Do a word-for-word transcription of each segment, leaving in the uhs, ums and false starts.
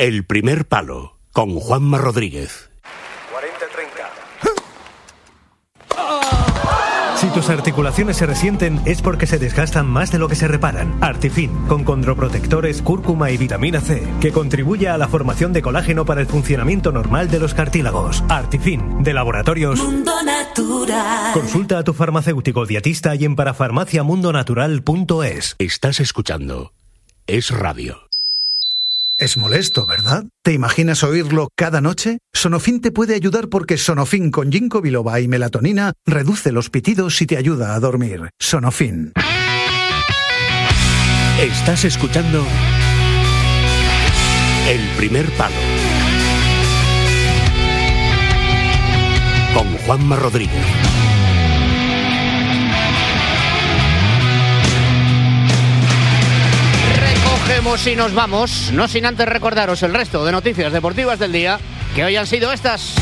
El primer palo, con Juanma Rodríguez. cuarenta treinta. Si tus articulaciones se resienten es porque se desgastan más de lo que se reparan. Artifin, con condroprotectores, cúrcuma y vitamina C, que contribuye a la formación de colágeno para el funcionamiento normal de los cartílagos. Artifin, de Laboratorios Mundo Natural. Consulta a tu farmacéutico dietista y en parafarmaciamundonatural punto es. Estás escuchando Es Radio. Es molesto, ¿verdad? ¿Te imaginas oírlo cada noche? Sonofin te puede ayudar porque Sonofin con ginkgo biloba y melatonina reduce los pitidos y te ayuda a dormir. Sonofin. Estás escuchando El primer palo, con Juanma Rodríguez. Cogemos y nos vamos, no sin antes recordaros el resto de noticias deportivas del día, que hoy han sido estas.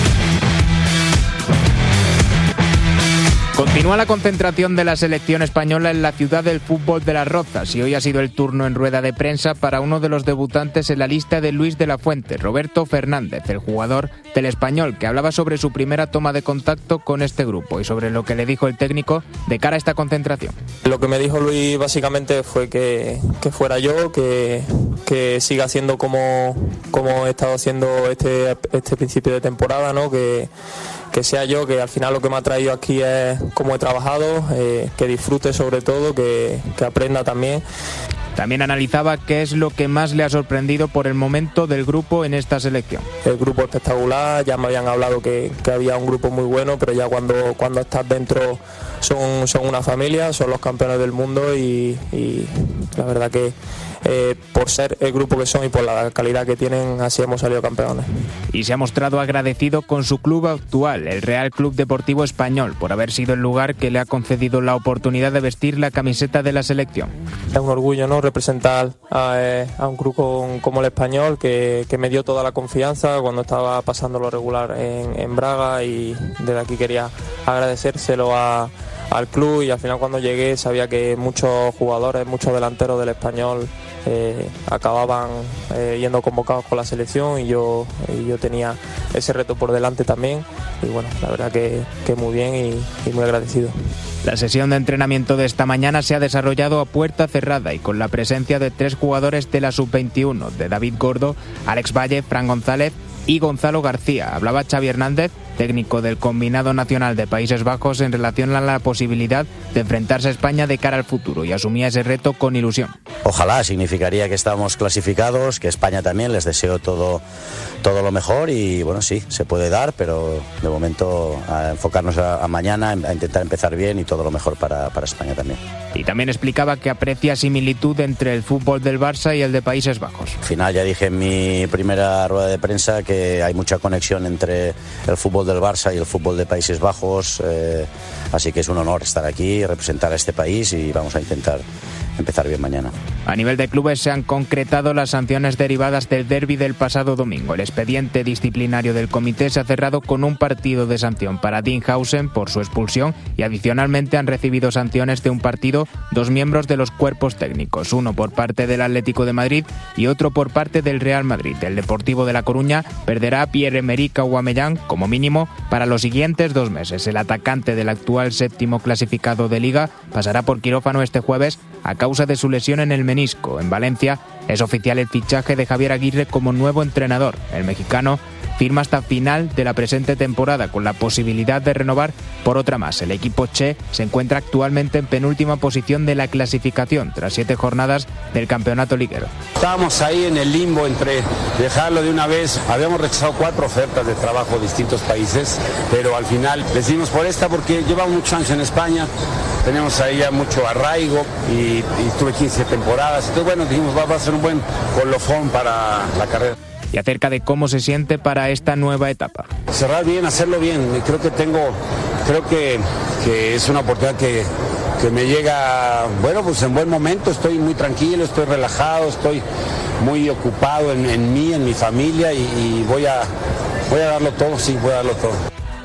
Continúa la concentración de la selección española en la ciudad del fútbol de Las Rozas y hoy ha sido el turno en rueda de prensa para uno de los debutantes en la lista de Luis de la Fuente, Roberto Fernández, el jugador del Español, que hablaba sobre su primera toma de contacto con este grupo y sobre lo que le dijo el técnico de cara a esta concentración. Lo que me dijo Luis básicamente fue que, que fuera yo, que, que siga haciendo como, como he estado haciendo este, este principio de temporada, ¿no? que que sea yo, que al final lo que me ha traído aquí es cómo he trabajado, eh, que disfrute sobre todo, que, que aprenda también. También analizaba qué es lo que más le ha sorprendido por el momento del grupo en esta selección. El grupo espectacular, ya me habían hablado que, que había un grupo muy bueno, pero ya cuando, cuando estás dentro son, son una familia, son los campeones del mundo y, y la verdad que eh, por ser el grupo que son y por la calidad que tienen, así hemos salido campeones. Y se ha mostrado agradecido con su club actual, el Real Club Deportivo Español, por haber sido el lugar que le ha concedido la oportunidad de vestir la camiseta de la selección. Es un orgullo, ¿no?, representar a, a un grupo como el Español, que, que me dio toda la confianza cuando estaba pasando lo regular en, en Braga, y desde aquí quería agradecérselo a, al club, y al final cuando llegué sabía que muchos jugadores, muchos delanteros del Español eh, acababan eh, yendo convocados con la selección, y yo, y yo tenía ese reto por delante también, y bueno, la verdad que, que muy bien y, y muy agradecido. La sesión de entrenamiento de esta mañana se ha desarrollado a puerta cerrada y con la presencia de tres jugadores de la sub veintiuno, de David Gordo, Alex Valle, Fran González y Gonzalo García. Hablaba Xavi Hernández, técnico del combinado nacional de Países Bajos, en relación a la posibilidad de enfrentarse a España de cara al futuro, y asumía ese reto con ilusión. Ojalá, significaría que estamos clasificados, que España también, les deseo todo, todo lo mejor, y bueno, sí, se puede dar, pero de momento a enfocarnos a, a mañana, a intentar empezar bien y todo lo mejor para, para España también. Y también explicaba que aprecia similitud entre el fútbol del Barça y el de Países Bajos. Al final ya dije en mi primera rueda de prensa que hay mucha conexión entre el fútbol del Barça y el fútbol de Países Bajos, eh, así que es un honor estar aquí, representar a este país, y vamos a intentar empezar bien mañana. A nivel de clubes se han concretado las sanciones derivadas del derbi del pasado domingo. El expediente disciplinario del comité se ha cerrado con un partido de sanción para Dinhausen por su expulsión, y adicionalmente han recibido sanciones de un partido dos miembros de los cuerpos técnicos, uno por parte del Atlético de Madrid y otro por parte del Real Madrid. El Deportivo de La Coruña perderá a Pierre-Emerick Aubameyang como mínimo para los siguientes dos meses. El atacante del actual séptimo clasificado de Liga pasará por quirófano este jueves a causa de su lesión en el menisco. En Valencia es oficial el fichaje de Javier Aguirre como nuevo entrenador. El mexicano firma hasta final de la presente temporada, con la posibilidad de renovar por otra más. El equipo Che se encuentra actualmente en penúltima posición de la clasificación tras siete jornadas del campeonato liguero. Estábamos ahí en el limbo entre dejarlo de una vez. Habíamos rechazado cuatro ofertas de trabajo de distintos países, pero al final decidimos por esta porque llevamos muchos años en España, tenemos ahí ya mucho arraigo y, y estuve quince temporadas. Entonces bueno, dijimos va, va a ser un buen colofón para la carrera. Y acerca de cómo se siente para esta nueva etapa. Cerrar bien, hacerlo bien. Creo que tengo, creo que, que es una oportunidad que, que me llega, bueno, pues en buen momento. Estoy muy tranquilo, estoy relajado, estoy muy ocupado en, en mí, en mi familia, y, y voy a, voy a darlo todo, sí, voy a darlo todo.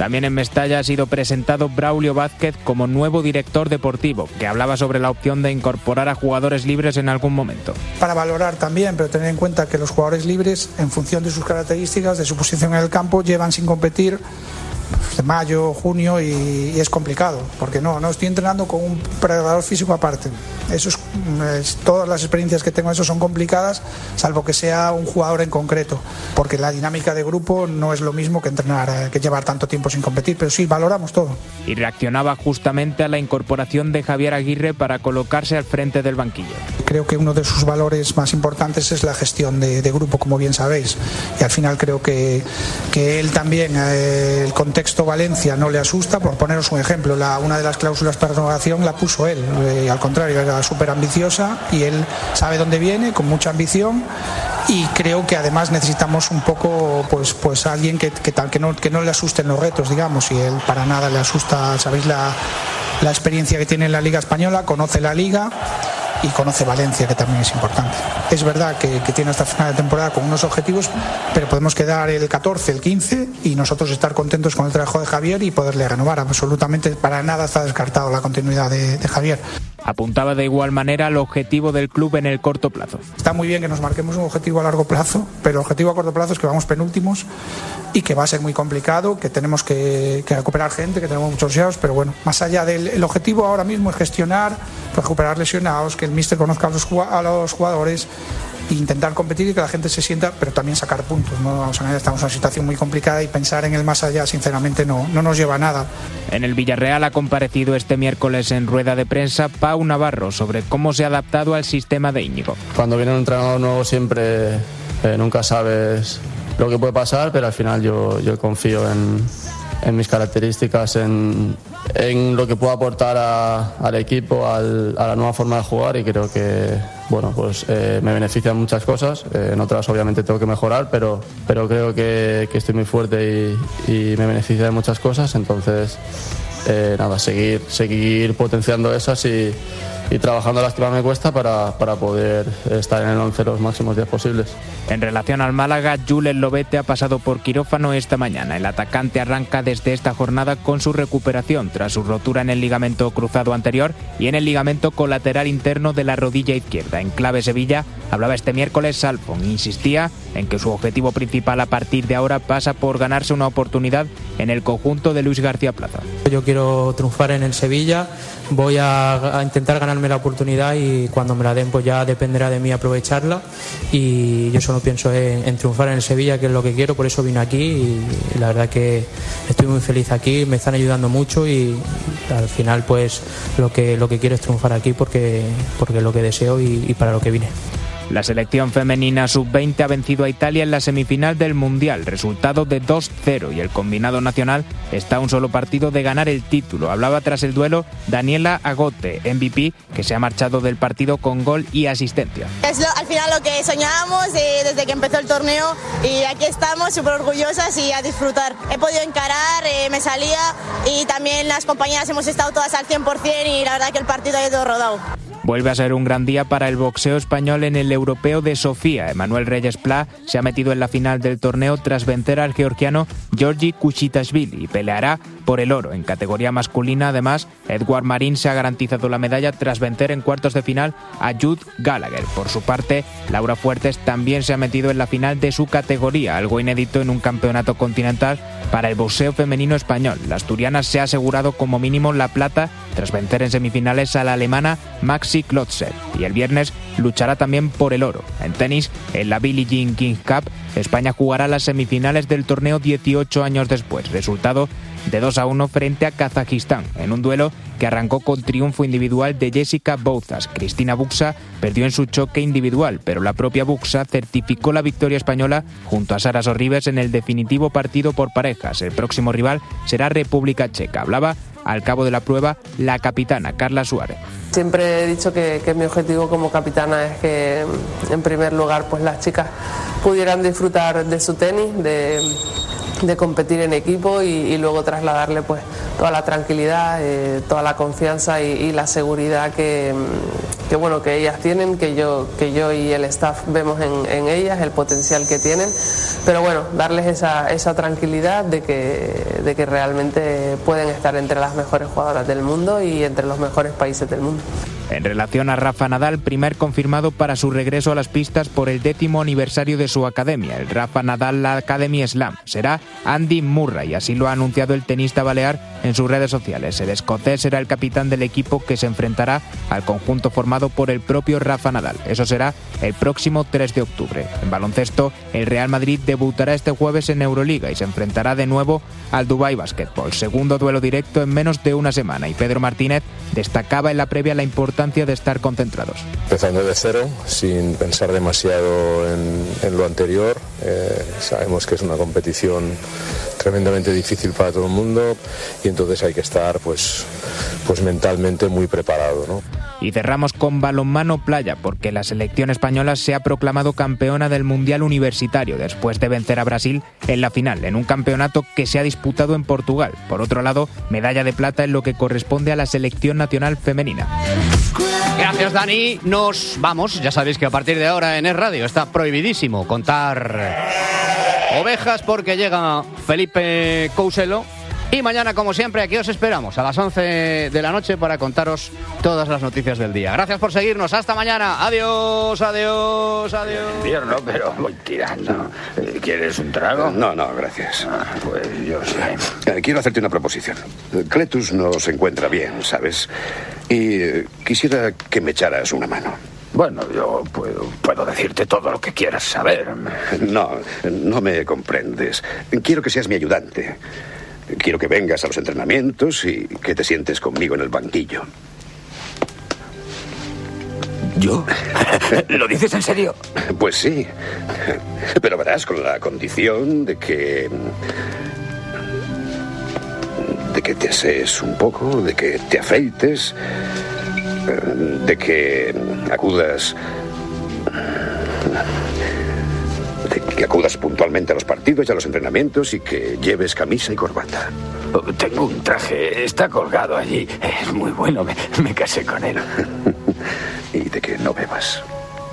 También en Mestalla ha sido presentado Braulio Vázquez como nuevo director deportivo, que hablaba sobre la opción de incorporar a jugadores libres en algún momento. Para valorar también, pero tener en cuenta que los jugadores libres, en función de sus características, de su posición en el campo, llevan sin competir de mayo, junio y, y es complicado, porque no, no estoy entrenando con un preparador físico aparte. Eso es, es, todas las experiencias que tengo de eso son complicadas, salvo que sea un jugador en concreto, porque la dinámica de grupo no es lo mismo que entrenar, que llevar tanto tiempo sin competir, pero sí, valoramos todo. Y reaccionaba justamente a la incorporación de Javier Aguirre para colocarse al frente del banquillo. Creo que uno de sus valores más importantes es la gestión de, de grupo, como bien sabéis, y al final creo que, que él también, eh, el contexto Valencia no le asusta. Por poneros un ejemplo, la, una de las cláusulas para renovación la puso él, eh, al contrario, era súper ambiciosa y él sabe dónde viene, con mucha ambición, y creo que además necesitamos un poco pues pues alguien que, que, que, no, que no le asusten los retos, digamos, y él para nada le asusta. Sabéis la, la experiencia que tiene en la Liga Española, conoce la Liga y conoce Valencia, que también es importante. Es verdad que, que tiene hasta final de temporada con unos objetivos, pero podemos quedar el catorce, el quince y nosotros estar contentos con el trabajo de Javier y poderle renovar. Absolutamente, para nada está descartado la continuidad de, de Javier. Apuntaba de igual manera al objetivo del club en el corto plazo. Está muy bien que nos marquemos un objetivo a largo plazo, pero el objetivo a corto plazo es que vamos penúltimos y que va a ser muy complicado, que tenemos que, que recuperar gente, que tenemos muchos lesionados, pero bueno, más allá del el objetivo ahora mismo es gestionar, recuperar lesionados, que el míster conozca a los, a los jugadores, intentar competir y que la gente se sienta, pero también sacar puntos, ¿no? O sea, estamos en una situación muy complicada y pensar en el más allá, sinceramente, no, no nos lleva a nada. En el Villarreal ha comparecido este miércoles en rueda de prensa Pau Navarro sobre cómo se ha adaptado al sistema de Íñigo. Cuando viene un entrenador nuevo siempre eh, nunca sabes lo que puede pasar, pero al final yo, yo confío en, en mis características, en, en lo que puedo aportar a, al equipo, al, a la nueva forma de jugar, y creo que bueno, pues eh, me benefician muchas cosas. Eh, en otras obviamente tengo que mejorar, pero, pero creo que, que estoy muy fuerte y, y me beneficia de muchas cosas. Entonces eh, nada, seguir, seguir potenciando esas y, y trabajando las que más me cuesta para, para poder estar en el once los máximos días posibles. En relación al Málaga, Julen Lobete ha pasado por quirófano esta mañana. El atacante arranca desde esta jornada con su recuperación tras su rotura en el ligamento cruzado anterior y en el ligamento colateral interno de la rodilla izquierda. En clave Sevilla, hablaba este miércoles Salfon. Insistía en que su objetivo principal a partir de ahora pasa por ganarse una oportunidad en el conjunto de Luis García Plaza. Yo quiero triunfar en el Sevilla, voy a, a intentar ganarme la oportunidad y cuando me la den pues ya dependerá de mí aprovecharla, y yo solo pienso en, en triunfar en el Sevilla, que es lo que quiero, por eso vine aquí y, y la verdad que estoy muy feliz aquí, me están ayudando mucho y, y al final pues lo que, lo que quiero es triunfar aquí porque, porque es lo que deseo y, y para lo que vine. La selección femenina sub veinte ha vencido a Italia en la semifinal del Mundial, resultado de dos cero, y el combinado nacional está a un solo partido de ganar el título. Hablaba tras el duelo Daniela Agote, M V P, que se ha marchado del partido con gol y asistencia. Es lo, al final lo que soñábamos eh, desde que empezó el torneo, y aquí estamos súper orgullosas y a disfrutar. He podido encarar, eh, me salía, y también las compañeras hemos estado todas al cien por ciento y la verdad que el partido ha ido rodado. Vuelve a ser un gran día para el boxeo español en el Europeo de Sofía. Emanuel Reyes Pla se ha metido en la final del torneo tras vencer al georgiano Georgi Kuchitashvili y peleará por el oro. En categoría masculina, además, Edward Marín se ha garantizado la medalla tras vencer en cuartos de final a Jude Gallagher. Por su parte, Laura Fuertes también se ha metido en la final de su categoría, algo inédito en un campeonato continental para el boxeo femenino español. La asturiana se ha asegurado como mínimo la plata tras vencer en semifinales a la alemana Maxi Klotzer, y el viernes luchará también por el oro. En tenis, en la Billie Jean King Cup, España jugará las semifinales del torneo dieciocho años después. Resultado de dos a uno frente a Kazajistán, en un duelo que arrancó con triunfo individual de Jessica Bouzas. Cristina Buxa perdió en su choque individual, pero la propia Buxa certificó la victoria española junto a Sara Sorribes en el definitivo partido por parejas. El próximo rival será República Checa. Hablaba al cabo de la prueba la capitana Carla Suárez. Siempre he dicho que, que mi objetivo como capitana es que, en primer lugar, pues las chicas pudieran disfrutar de su tenis, de, de competir en equipo y, y luego trasladarle pues toda la tranquilidad, eh, toda la confianza y, y la seguridad que, que bueno que ellas tienen, que yo que yo y el staff vemos en, en ellas, el potencial que tienen, pero bueno, darles esa, esa tranquilidad de que, de que realmente pueden estar entre las mejores jugadoras del mundo y entre los mejores países del mundo. En relación a Rafa Nadal, primer confirmado para su regreso a las pistas por el décimo aniversario de su academia, el Rafa Nadal Academy Slam. Será Andy Murray, así lo ha anunciado el tenista balear en sus redes sociales. El escocés será el capitán del equipo que se enfrentará al conjunto formado por el propio Rafa Nadal. Eso será el próximo tres de octubre. En baloncesto, el Real Madrid debutará este jueves en Euroliga y se enfrentará de nuevo al Dubai Basketball. Segundo duelo directo en menos de una semana, y Pedro Martínez destacaba en la previa la importancia de estar concentrados. Empezando de cero, sin pensar demasiado en, en lo anterior. Eh, sabemos que es una competición tremendamente difícil para todo el mundo y entonces hay que estar pues, pues mentalmente muy preparado, ¿no? Y cerramos con balonmano playa, porque la selección española se ha proclamado campeona del Mundial Universitario después de vencer a Brasil en la final, en un campeonato que se ha disputado en Portugal. Por otro lado, medalla de plata en lo que corresponde a la selección nacional femenina. Gracias, Dani. Nos vamos. Ya sabéis que a partir de ahora en Es Radio está prohibidísimo contar ovejas porque llega Felipe Couselo. Y mañana, como siempre, aquí os esperamos a las once de la noche para contaros todas las noticias del día. Gracias por seguirnos. Hasta mañana. Adiós, adiós, adiós. Invierno, pero voy tirando. ¿Quieres un trago? No, no, gracias. Ah, pues yo sé. Quiero hacerte una proposición. Cletus no se encuentra bien, ¿sabes? Y eh, quisiera que me echaras una mano. Bueno, yo puedo, puedo decirte todo lo que quieras saber. No, no me comprendes. Quiero que seas mi ayudante. Quiero que vengas a los entrenamientos y que te sientes conmigo en el banquillo. ¿Yo? ¿Lo dices en serio? Pues sí. Pero verás, con la condición de que... de que te asees un poco, de que te afeites, de que acudas... que acudas puntualmente a los partidos y a los entrenamientos y que lleves camisa y corbata. Tengo un traje, está colgado allí. Es muy bueno, me, me casé con él. Y de que no bebas.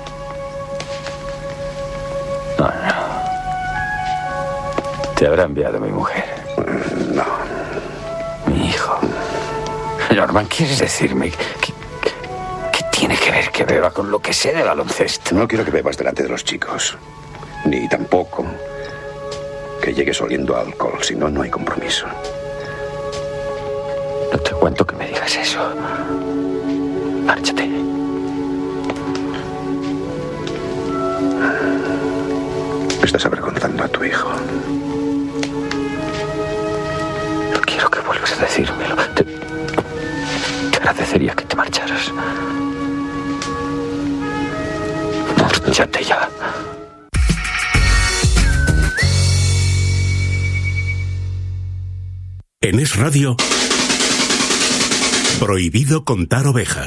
No, no. Te habrá enviado mi mujer. No. Mi hijo. Norman, ¿quieres decirme que, que tiene que ver que beba con lo que sé de baloncesto? No quiero que bebas delante de los chicos. Ni tampoco que llegues oliendo a alcohol, si no, no hay compromiso. No te aguanto que me digas eso. Márchate. Estás avergonzando a tu hijo. No quiero que vuelvas a decírmelo. Te, te agradecería que te marcharas. Márchate ya. En Es Radio, prohibido contar ovejas.